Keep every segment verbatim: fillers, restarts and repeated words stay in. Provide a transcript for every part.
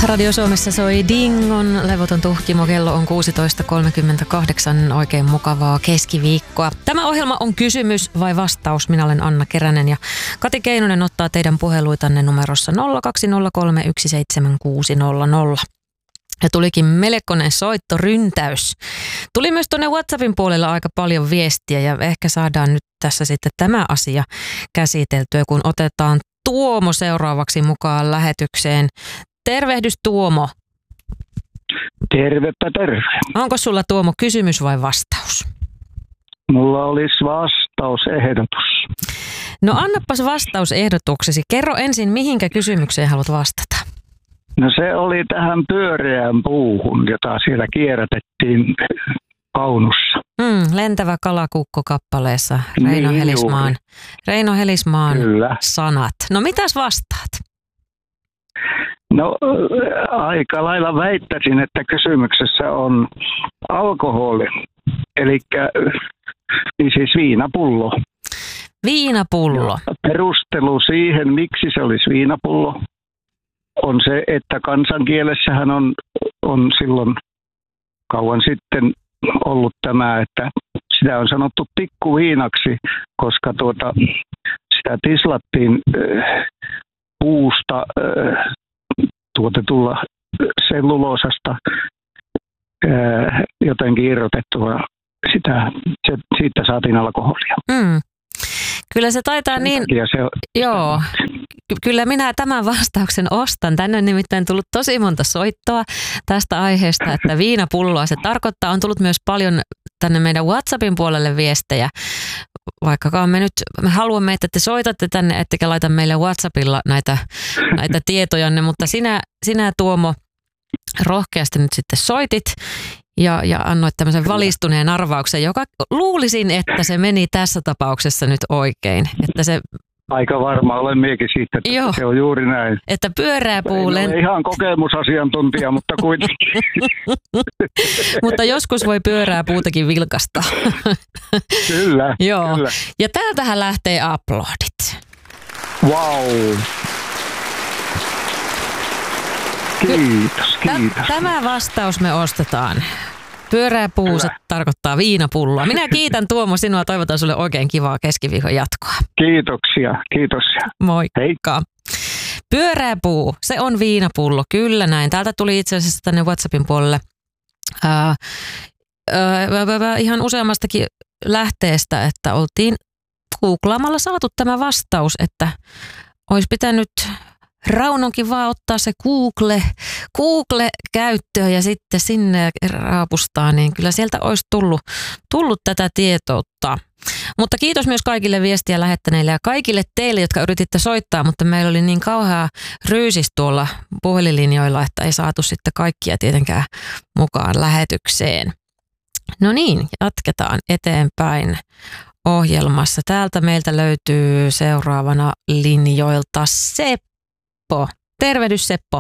Radio Suomessa soi Dingon levoton tuhkimo. Kello on kuusitoista kolmekymmentäkahdeksan. Oikein mukavaa keskiviikkoa. Tämä ohjelma on kysymys vai vastaus. Minä olen Anna Keränen ja Kati Keinonen ottaa teidän puheluitanne numerossa nolla kaksi nolla kolme yksi seitsemän kuusi nolla nolla. Ja tulikin melkoinen soittoryntäys. Tuli myös tuonne WhatsAppin puolella aika paljon viestiä ja ehkä saadaan nyt tässä sitten tämä asia käsiteltyä, kun otetaan Tuomo seuraavaksi mukaan lähetykseen. Tervehdys Tuomo. Tervepä terve. Onko sulla Tuomo kysymys vai vastaus? Mulla olisi vastausehdotus. No annapas vastausehdotuksesi. Kerro ensin, mihinkä kysymykseen haluat vastata. No se oli tähän pyöreään puuhun, jota siellä kierrätettiin Kaunussa. Mm, lentävä kalakukko kappaleessa Reino Niin Helismaan, juuri. Reino Helismaan Kyllä. sanat. No mitäs vastaat? No aika lailla väittäisin, että kysymyksessä on alkoholi, eli niin siis viinapullo. Viinapullo. Ja perustelu siihen, miksi se olisi viinapullo, on se, että kansankielessähän on, on silloin kauan sitten ollut tämä, että sitä on sanottu pikkuviinaksi, koska tuota, sitä tislattiin äh, puusta äh, tuotetulla selluloosasta äh, jotenkin irrotettua. Sitä, se, siitä saatiin alkoholia. Mm. Kyllä se taitaa niin, Se, joo, kyllä minä tämän vastauksen ostan. Tänne on nimittäin tullut tosi monta soittoa tästä aiheesta, että viinapulloa se tarkoittaa. On tullut myös paljon tänne meidän WhatsAppin puolelle viestejä. Vaikkakaan me nyt, me haluamme, että te soitatte tänne, ettekä laita meille WhatsAppilla näitä, näitä tietojanne, mutta sinä, sinä Tuomo rohkeasti nyt sitten soitit. Ja, ja annoit tämmöisen valistuneen arvauksen, joka luulisin, että se meni tässä tapauksessa nyt oikein. Että se, aika varma olen miekin siitä, että joo, se on juuri näin. että pyöreä puu En ole ihan kokemusasiantuntija, mutta kuitenkin. Mutta joskus voi pyörää puutakin vilkasta. Kyllä, joo. kyllä. Ja täältähän lähtee aplodit. Wow. Kiitos, kiitos. Tämä vastaus me ostetaan. Pyöreä puu, se tarkoittaa viinapulloa. Minä kiitän Tuomo sinua, toivotan sulle oikein kivaa keskiviikon jatkoa. Kiitoksia, kiitos. Moikka. Heikka. Pyöreä puu, se on viinapullo, kyllä näin. Täältä tuli itse asiassa tänne WhatsAppin puolelle ää, ää, ihan useammastakin lähteestä, että oltiin googlaamalla saatu tämä vastaus, että olisi pitänyt Raunonkin vaan ottaa se Google, Google käyttöön ja sitten sinne raapustaa, niin kyllä sieltä olisi tullut, tullut tätä tietoutta. Mutta kiitos myös kaikille viestiä lähettäneille ja kaikille teille, jotka yrititte soittaa, mutta meillä oli niin kauhea ryysis tuolla puhelinlinjoilla, että ei saatu sitten kaikkia tietenkään mukaan lähetykseen. No niin, jatketaan eteenpäin ohjelmassa. Täältä meiltä löytyy seuraavana linjoilta Seppo. Tervehdys Seppo.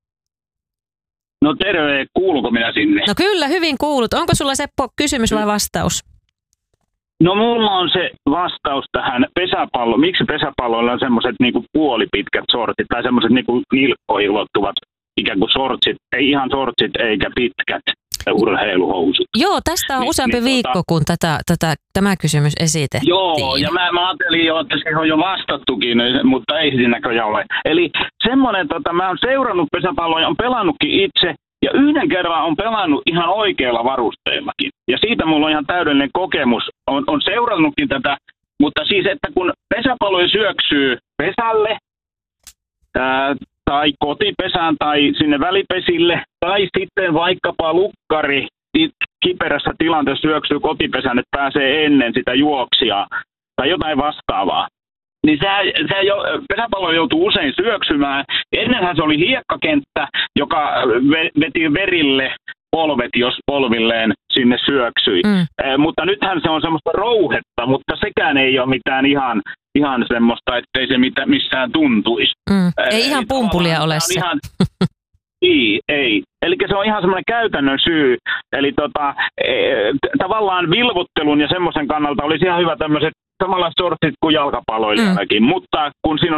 No terve, kuuluuko minä sinne? No kyllä, hyvin kuulut. Onko sulla Seppo kysymys vai vastaus? No mulla on se vastaus tähän pesäpallo. Miksi pesäpalloilla on semmoiset niinku puolipitkät sortsit tai semmoiset niinku nilkkoihin ulottuvat ikään kuin sortsit, ei ihan sortsit eikä pitkät urheiluhousut. Joo, tästä on niin, useampi niin, viikko, tota, kun tätä, tätä, tämä kysymys esitettiin. Joo, ja mä, mä ajattelin jo, että siihen on jo vastattukin, mutta ei siinä näköjään ole. Eli semmoinen, tota, mä oon seurannut pesäpalloa ja on pelannutkin itse, ja yhden kerran on pelannut ihan oikealla varusteillakin. Ja siitä mulla on ihan täydellinen kokemus. On, on seurannutkin tätä, mutta siis, että kun pesäpallo syöksyy pesälle, ää, tai kotipesään tai sinne välipesille, tai sitten vaikkapa lukkari kiperässä tilanteessa syöksyy kotipesään, että pääsee ennen sitä juoksia tai jotain vastaavaa. Niin sehän, sehän jo, pesäpallo joutuu usein syöksymään. Ennenhän se oli hiekkakenttä, joka veti verille polvet, jos polvilleen sinne syöksyi. Mm. Eh, mutta nythän se on semmoista rouhetta, mutta sekään ei ole mitään ihan, ihan semmoista, ettei se mitä, missään tuntuisi. Mm. Ei eh, ihan pumpulia ole se. Ihan, ei, ei. Eli se on ihan semmoinen käytännön syy. Eli tota, eh, tavallaan vilvottelun ja semmoisen kannalta olisi ihan hyvä tämmöiset samanlaiset sortsit kuin jalkapalloilijallakin, mm. mutta kun siinä on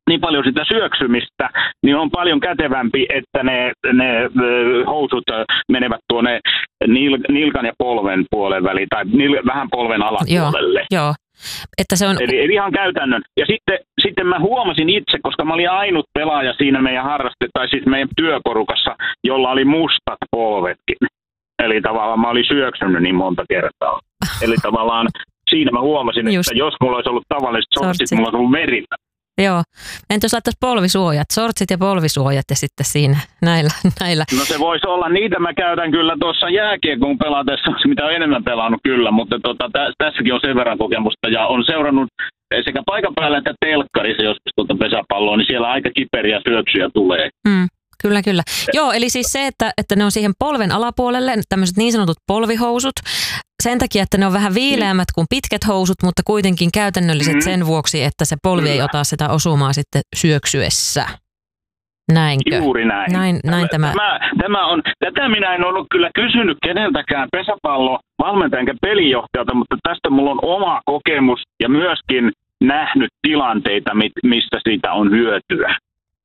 niin paljon sitä syöksymistä, niin on paljon kätevämpi, että ne, ne housut menevät tuonne nil, nilkan ja polven puolen väliin, tai nil, vähän polven alapuolelle. Joo, joo. Että se on... Eli, eli ihan käytännön. Ja sitten, sitten mä huomasin itse, koska mä olin ainut pelaaja siinä meidän harraste, tai siis meidän työporukassa, jolla oli mustat polvetkin. Eli tavallaan mä olin syöksynyt niin monta kertaa. Eli tavallaan siinä mä huomasin, Just. että jos mulla olisi ollut tavalliset sortsit, mulla olisi ollut merillä. Joo. Entä jos laittaisi polvisuojat, sortsit ja polvisuojat ja sitten siinä näillä, näillä. No se voisi olla, niitä mä käytän kyllä tuossa jääkiekon pelatessa, mitä on enemmän pelannut kyllä, mutta tota, tä, tässäkin on sen verran kokemusta ja on seurannut sekä paikan päällä että telkkarissa joskus tuota pesäpalloa, niin siellä aika kiperiä syöksyjä tulee. Mm. Kyllä, kyllä. Joo, eli siis se, että, että ne on siihen polven alapuolelle, tämmöiset niin sanotut polvihousut, sen takia, että ne on vähän viileämmät kuin pitkät housut, mutta kuitenkin käytännölliset mm-hmm. sen vuoksi, että se polvi kyllä. ei ota sitä osumaa sitten syöksyessä. Näinkö? Juuri näin. Näin, näin tämä. Tämä, tämä on, tätä minä en ollut kyllä kysynyt keneltäkään pesäpallovalmentajan enkä pelijohtajalta, mutta tästä mulla on oma kokemus ja myöskin nähnyt tilanteita, mistä siitä on hyötyä.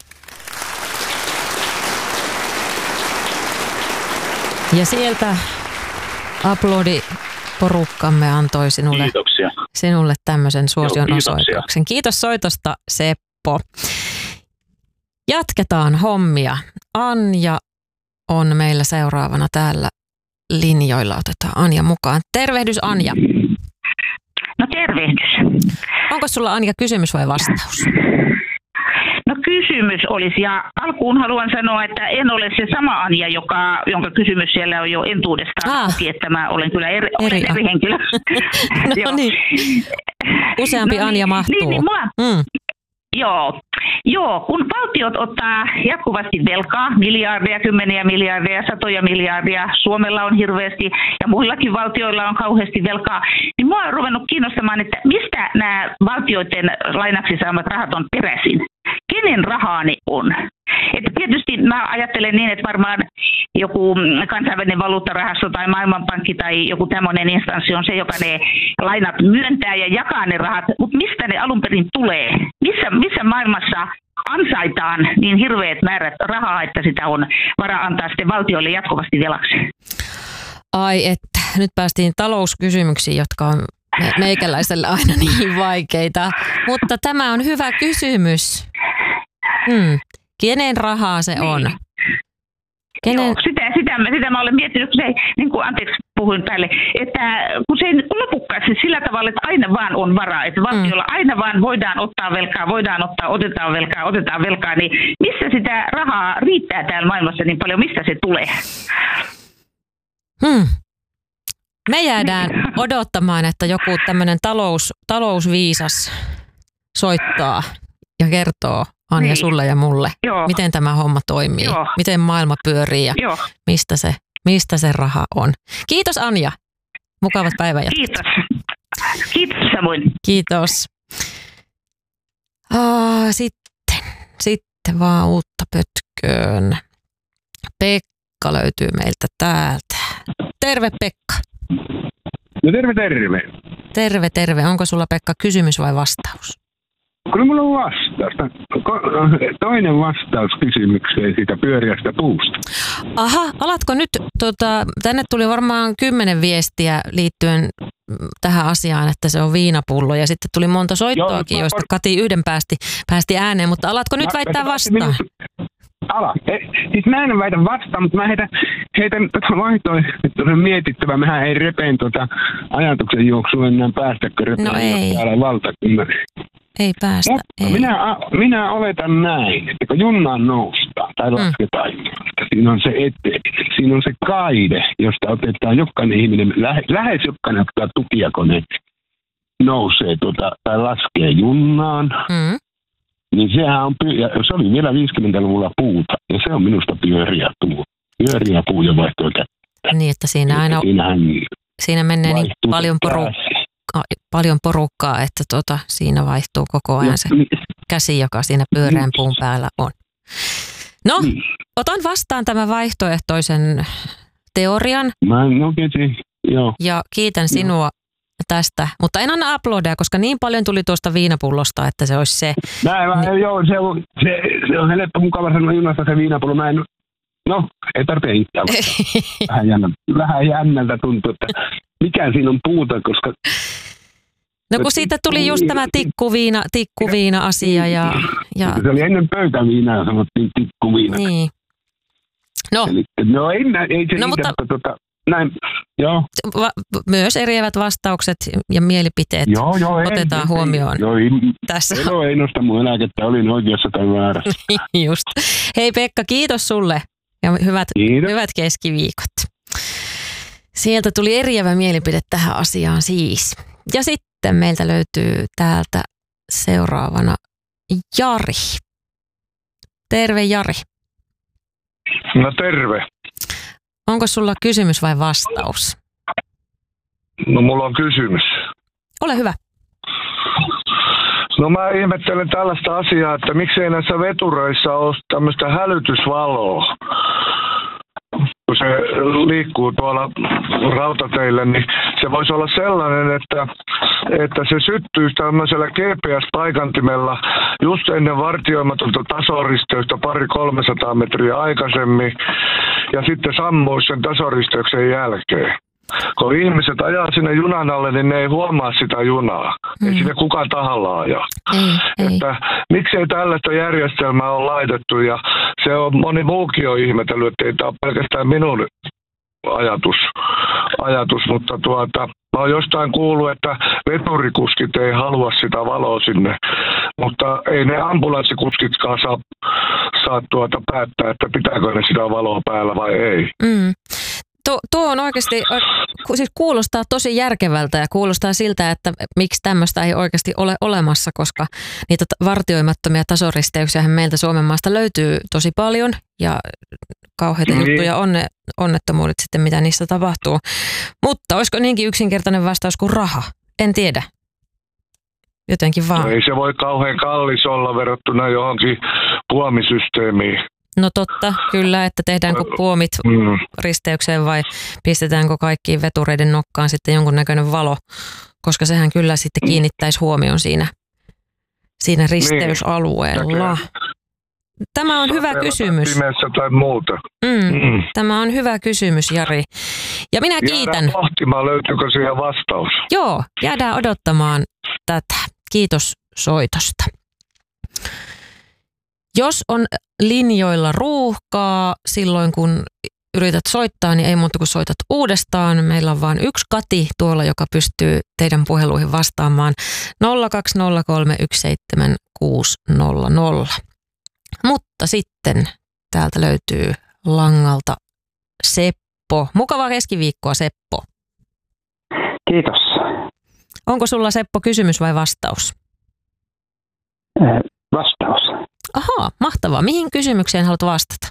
Ja sieltä aplodiporukkamme antoi sinulle, sinulle tämmöisen suosion Joo, osoituksen. Kiitos soitosta, Seppo. Jatketaan hommia. Anja on meillä seuraavana täällä linjoilla. Otetaan Anja mukaan. Tervehdys, Anja. No tervehdys. Onko sulla, Anja, kysymys vai vastaus? No kysymys olisi, ja alkuun haluan sanoa, että en ole se sama Anja, joka, jonka kysymys siellä on jo entuudestaan. Ah. Toki, että mä olen kyllä eri, eri. eri henkilö. No niin. Useampi no, Anja mahtuu. Niin, niin, mua, mm. Joo. Joo, kun valtiot ottaa jatkuvasti velkaa, miljardeja, kymmeniä miljardeja, satoja miljardeja, Suomella on hirveästi ja muillakin valtioilla on kauheasti velkaa, niin mua on ruvennut kiinnostamaan, että mistä nämä valtioiden lainaksi saamat rahat on peräisin. Kenen rahaa ne on? Että tietysti mä ajattelen niin, että varmaan joku kansainvälinen valuuttarahasto tai maailmanpankki tai joku tämmöinen instanssi on se, joka ne lainat myöntää ja jakaa ne rahat, mutta mistä ne alun perin tulee? Missä, missä maailmassa ansaitaan niin hirveät määrät rahaa, että sitä on varaa antaa sitten valtioille jatkuvasti velaksi? Ai että, nyt päästiin talouskysymyksiin, jotka on meikäläiselle aina niin vaikeita, mutta tämä on hyvä kysymys. Hmm. Kenen rahaa se on? Niin. Kenen... Joo, sitä, sitä, sitä mä olen miettinyt, kun se, niin kuin, anteeksi puhuin päälle, että kun se ei lopukkaasti sillä tavalla, että aina vaan on varaa, että valtiolla mm. aina vaan voidaan ottaa velkaa, voidaan ottaa, otetaan velkaa, otetaan velkaa, niin missä sitä rahaa riittää täällä maailmassa niin paljon, mistä se tulee? Hmm. Me jäädään odottamaan, että joku tämmöinen talous, talousviisas soittaa ja kertoo, Anja, niin. sulle ja mulle, Joo. miten tämä homma toimii, Joo. miten maailma pyörii ja mistä se, mistä se raha on. Kiitos, Anja. Mukavat päivänjatkot. Kiitos. Kiitos samoin. Kiitos. Ah, sitten, sitten vaan uutta pötköön. Pekka löytyy meiltä täältä. Terve, Pekka. No terve, terve. Terve, terve. Onko sulla, Pekka, kysymys vai vastaus? Kyllä mulla on vastaus. Toinen vastaus kysymykseen siitä pyöriästä puusta. Aha, alatko nyt, tota, tänne tuli varmaan kymmenen viestiä liittyen tähän asiaan, että se on viinapullo ja sitten tuli monta soittoakin, Joo, joista Kati yhden päästi, päästi ääneen, mutta alatko nyt väittää vastaan? Ala. Siis mä en väitä vastaan, mutta mä heitän, heitän tätä vaihtoehtoisen mietittävää. Mehän ei repeen tuota ajatuksen juoksua enää päästäkö repeen no ei. täällä valtakunnassa. Ei päästä, mutta ei. Minä, minä oletan näin, että kun junnaan noustaan tai lasketaan, mm. siinä on se ete, siinä on se kaide, josta otetaan jokainen ihminen, lähe, lähes jokainen ottaa tukia, kun ne nousee tuota, tai laskee junnaan. Mm. Niin sehän on, ja se oli vielä viisikymmentäluvulla puuta, ja se on minusta pyöriä puu. Pyöriä puu ja vaihtoo kättä. Niin, että siinä aina, siinä menee niin paljon porukkaa, paljon porukkaa, että tota, siinä vaihtuu koko ajan se käsi, joka siinä pyöreän puun päällä on. No, niin. Otan vastaan tämän vaihtoehtoisen teorian. Mä en oikein, joo. Ja kiitän sinua tästä, mutta en anna uploadia, koska niin paljon tuli tuosta viinapullosta, että se olisi se. Näin, niin. Joo, se on, se, se on helppo mukava sanoa junasta se viinapullo. Mä en, no, ei tarvitse itseä. Vähän, jännä, vähän jännältä tuntuu, että mikä siinä on puuta, koska... No kun siitä tuli just tämä tikkuviina, tikkuviina-asia ja, ja... Se oli ennen pöytäviinaa, sanottiin tikkuviina. Niin. No, Eli, no ei, ei se no, niitä, mutta... mutta tota, näin, joo. Va- myös eriävät vastaukset ja mielipiteet joo, joo, otetaan ei, huomioon. Joo, ei, tässä. Elo ei nosta mun eläkettä, olin oikeassa tai väärässä. Just. Hei Pekka, kiitos sulle ja hyvät, hyvät keskiviikot. Sieltä tuli eriävä mielipide tähän asiaan siis. Ja sitten meiltä löytyy täältä seuraavana Jari. Terve Jari. No terve. Onko sulla kysymys vai vastaus? No mulla on kysymys. Ole hyvä. No mä ihmettelen tällaista asiaa, että miksei näissä vetureissa ole tämmöistä hälytysvaloa. Kun se liikkuu tuolla rautateillä, niin se voisi olla sellainen, että, että se syttyisi tämmöisellä G P S-paikantimella just ennen vartioimatonta tasoristeystä pari kolmesataa metriä aikaisemmin ja sitten sammuisi sen tasoristeyksen jälkeen. Kun ihmiset ajaa sinne junan alle, niin ne ei huomaa sitä junaa. Mm. Ei sinne kukaan tahalla ajaa. Ei, että ei. Miksei tällaista järjestelmää ole laitettu, ja se on moni muukin on ihmetellyt, että ei tämä ole pelkästään minun ajatus, ajatus mutta tuota, mä oon jostain kuullut, että veturikuskit ei halua sitä valoa sinne, mutta ei ne ambulanssikuskitkaan saa, saa tuota päättää, että pitääkö ne sitä valoa päällä vai ei. Mm. Tuo, tuo on oikeasti, siis kuulostaa tosi järkevältä ja kuulostaa siltä, että miksi tämmöistä ei oikeasti ole olemassa, koska niitä vartioimattomia tasoristeyksiä meiltä Suomen maasta löytyy tosi paljon ja kauheita niin. juttuja on ne onnettomuudet sitten, mitä niissä tapahtuu. Mutta olisiko niinkin yksinkertainen vastaus kuin raha? En tiedä. Jotenkin vaan. No ei se voi kauhean kallis olla verrattuna johonkin puomisysteemiin. No totta, kyllä, että tehdäänkö puomit mm. risteykseen vai pistetäänkö kaikkiin vetureiden nokkaan sitten jonkunnäköinen valo, koska sehän kyllä sitten kiinnittäisi huomion siinä, siinä risteysalueella. Niin. Tämä on hyvä kysymys. Pimeässä tai muuta. Mm. Mm. Tämä on hyvä kysymys, Jari. Ja minä jäädään kiitän. pohtimaan, löytyykö siihen vastaus. Joo, jäädään odottamaan tätä. Kiitos soitosta. Jos on linjoilla ruuhkaa silloin, kun yrität soittaa, niin ei muuta kuin soitat uudestaan. Meillä on vain yksi Kati tuolla, joka pystyy teidän puheluihin vastaamaan nolla kaksi nolla kolme yksi seitsemän kuusi nolla nolla. Mutta sitten täältä löytyy langalta Seppo. Mukavaa keskiviikkoa, Seppo. Kiitos. Onko sulla, Seppo, kysymys vai vastaus? Äh, vastaus. Ahaa, mahtavaa. Mihin kysymykseen haluat vastata?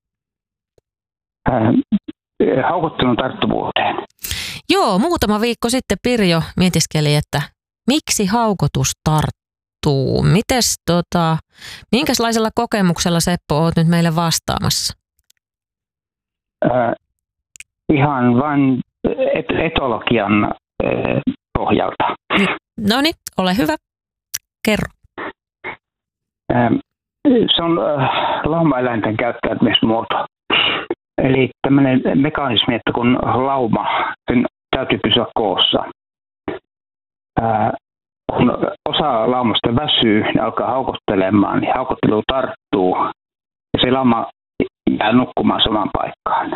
Äh, haukottelun tarttuvuuteen. Joo, muutama viikko sitten Pirjo mietiskeli, että miksi haukotus tarttuu. Mites tota, minkälaisella kokemuksella, Seppo, oot nyt meille vastaamassa? Äh, ihan vain et- etologian äh, pohjalta. No niin, ole hyvä. Kerro. Äh, Se on äh, laumaeläinten käyttäytymismuoto. Eli tämmöinen mekanismi, että kun lauma, sen täytyy pysyä koossa. Äh, kun osa laumasta väsyy, ne alkaa haukottelemaan, niin haukottelu tarttuu ja se lauma jää nukkumaan samaan paikkaan.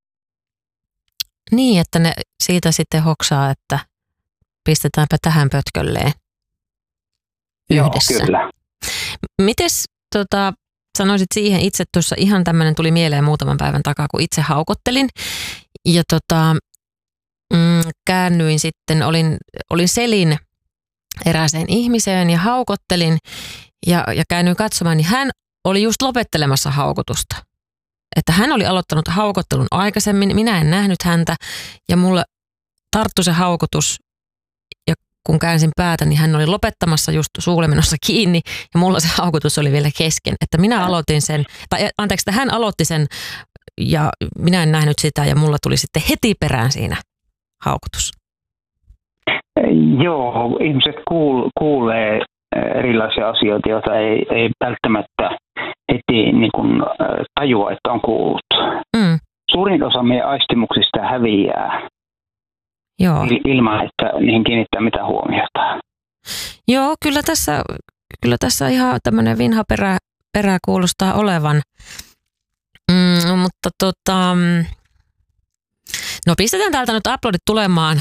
Niin, että ne siitä sitten hoksaa, että pistetäänpä tähän pötkölleen yhdessä. Joo, kyllä. Mites tota, sanoisit siihen itse tuossa, ihan tämmöinen tuli mieleen muutaman päivän takaa, kun itse haukottelin ja tota, mm, käännyin sitten, olin, olin selin erääseen ihmiseen ja haukottelin ja, ja käännyin katsomaan, niin hän oli just lopettelemassa haukotusta. Että hän oli aloittanut haukottelun aikaisemmin, minä en nähnyt häntä ja mulle tarttui se haukotus. Kun käänsin päätä, niin hän oli lopettamassa just suulemenossa kiinni ja mulla se haukotus oli vielä kesken. Että minä aloitin sen, tai anteeksi, että hän aloitti sen ja minä en nähnyt sitä ja mulla tuli sitten heti perään siinä haukotus. Joo, ihmiset kuul, kuulee erilaisia asioita, joita ei, ei välttämättä heti niin kuin, tajua, että on kuullut. Mm. Suurin osa meidän aistimuksista häviää. Joo. Ilman, että niihin kiinnittää mitään huomiota. Joo, kyllä tässä, kyllä tässä ihan tämmöinen vinha perä, perä kuulostaa olevan. Mm, mutta tota, no pistetään täältä nyt uploadit tulemaan.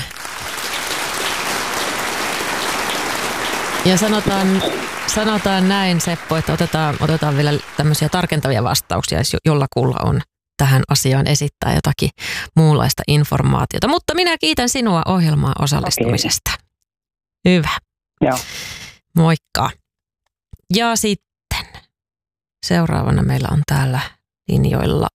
Ja sanotaan, sanotaan näin, Seppo, että otetaan, otetaan vielä tämmöisiä tarkentavia vastauksia, jos jollakulla on tähän asiaan esittää jotakin muunlaista informaatiota. Mutta minä kiitän sinua ohjelmaan osallistumisesta. Okay. Hyvä. Joo. Moikka. Ja sitten seuraavana meillä on täällä linjoilla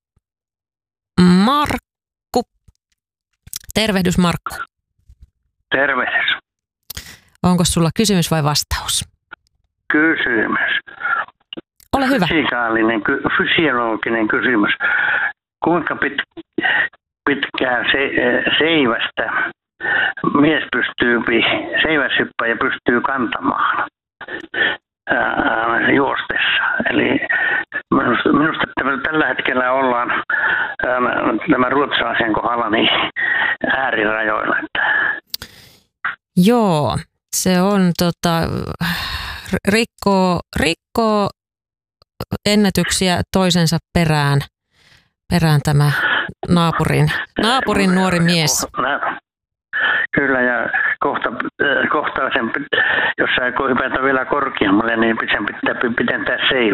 Markku. Tervehdys, Markku. Tervehdys. Onko sulla kysymys vai vastaus? Kysymys. Ole hyvä. Fysikaalinen, fysiologinen kysymys. Kuinka pit, pitkään se, seivästä mies pystyy, seiväshyppäjä pystyy kantamaan ää, juostessa? Eli minusta, minusta tällä hetkellä ollaan ää, tämän ruotsalaisen kohdalla niin äärirajoilla. Joo, se on tota, rikkoo, rikkoo ennätyksiä toisensa perään, perään tämä naapurin, naapurin nuori mies. Kyllä, ja kohta, kohta sen, jos sä hypätä vielä korkeammalle, niin sen pitää pidentää seilaa.